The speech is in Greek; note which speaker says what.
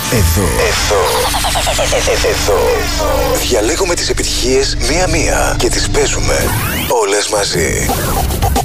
Speaker 1: Εδώ. Διαλέγουμε τις επιτυχίες μία-μία και τις παίζουμε όλες μαζί.